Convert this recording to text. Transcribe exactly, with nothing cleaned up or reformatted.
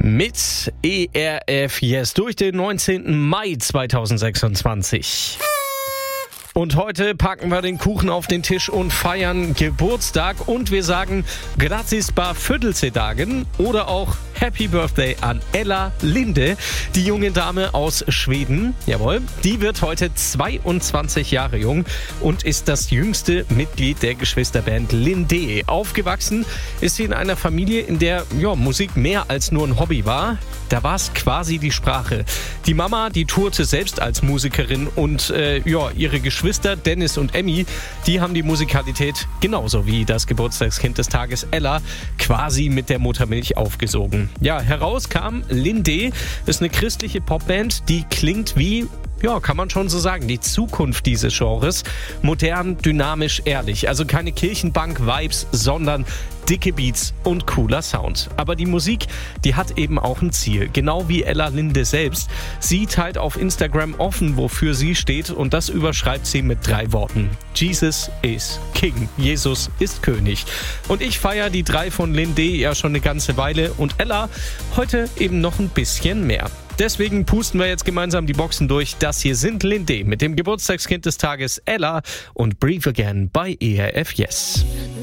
Mit E R F Yes durch den neunzehnten Mai zweitausendsechsundzwanzig. Und heute packen wir den Kuchen auf den Tisch und feiern Geburtstag. Und wir sagen Grattis bei Födelsedagen oder auch Happy Birthday an Ella Linde, die junge Dame aus Schweden. Jawohl, die wird heute zweiundzwanzig Jahre jung und ist das jüngste Mitglied der Geschwisterband Linde. Aufgewachsen ist sie in einer Familie, in der ja, Musik mehr als nur ein Hobby war. Da war es quasi die Sprache. Die Mama, die tourte selbst als Musikerin und äh, ja, ihre Geschwister Dennis und Emmy, die haben die Musikalität genauso wie das Geburtstagskind des Tages Ella quasi mit der Muttermilch aufgesogen. Ja, heraus kam Linde, ist eine christliche Popband, die klingt wie, ja, kann man schon so sagen, die Zukunft dieses Genres. Modern, dynamisch, ehrlich. Also keine Kirchenbank-Vibes, sondern dicke Beats und cooler Sound. Aber die Musik, die hat eben auch ein Ziel. Genau wie Ella Linde selbst. Sie teilt auf Instagram offen, wofür sie steht, und das überschreibt sie mit drei Worten. Jesus is King. Jesus ist König. Und ich feiere die drei von Linde ja schon eine ganze Weile und Ella heute eben noch ein bisschen mehr. Deswegen pusten wir jetzt gemeinsam die Boxen durch. Das hier sind Linde mit dem Geburtstagskind des Tages Ella und Breathe Again bei E R F Yes.